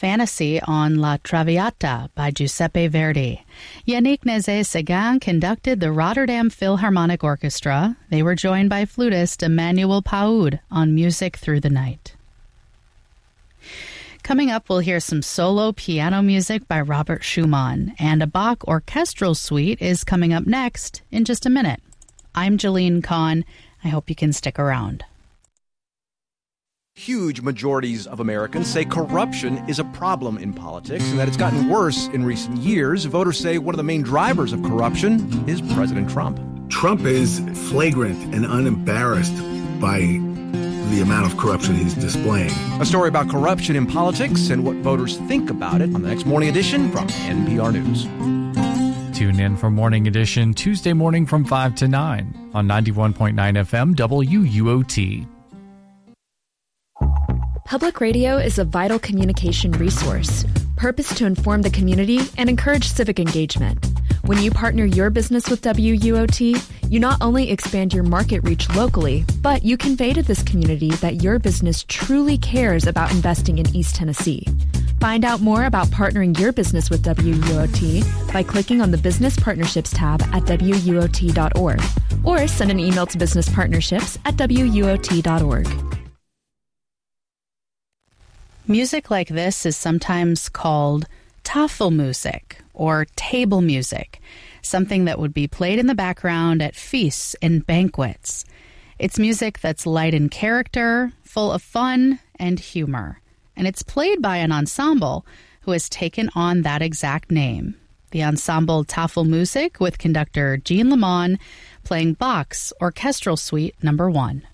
Fantasy on La Traviata by Giuseppe Verdi. Yannick Nézet-Séguin conducted the Rotterdam Philharmonic Orchestra. They were joined by flutist Emmanuel Paoud on Music Through the Night. Coming up, we'll hear some solo piano music by Robert Schumann, and a Bach orchestral suite is coming up next in just a minute. I'm Jeline Kahn. I hope you can stick around. Huge majorities of Americans say corruption is a problem in politics and that it's gotten worse in recent years. Voters say one of the main drivers of corruption is President Trump. Trump is flagrant and unembarrassed by the amount of corruption he's displaying. A story about corruption in politics and what voters think about it on the next Morning Edition from NPR News. Tune in for Morning Edition Tuesday morning from 5 to 9 on 91.9 FM WUOT. Public radio is a vital communication resource, purposed to inform the community and encourage civic engagement. When you partner your business with WUOT, you not only expand your market reach locally, but you convey to this community that your business truly cares about investing in East Tennessee. Find out more about partnering your business with WUOT by clicking on the Business Partnerships tab at WUOT.org or send an email to businesspartnerships@WUOT.org. Music like this is sometimes called Tafelmusik or table music, something that would be played in the background at feasts and banquets. It's music that's light in character, full of fun and humor, and it's played by an ensemble who has taken on that exact name. The ensemble Tafelmusik with conductor Jean Lamont playing Bach's Orchestral Suite No. 1.